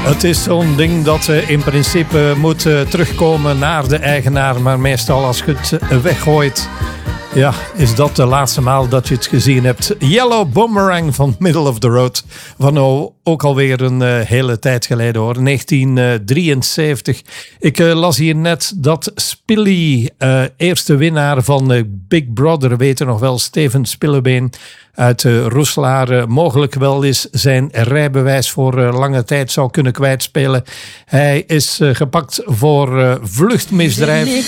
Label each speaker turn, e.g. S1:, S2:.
S1: Het is zo'n ding dat in principe moet terugkomen naar de eigenaar. Maar meestal als je het weggooit, ja, is dat de laatste maal dat je het gezien hebt. Yellow Boomerang van Middle of the Road. Van ook alweer een hele tijd geleden hoor. 1973. Ik las hier net dat Spilly, eerste winnaar van Big Brother, weet je nog wel, Steven Spillebeen uit Roeslaar, mogelijk wel eens zijn rijbewijs voor lange tijd zou kunnen kwijtspelen. Hij is gepakt voor vluchtmisdrijf.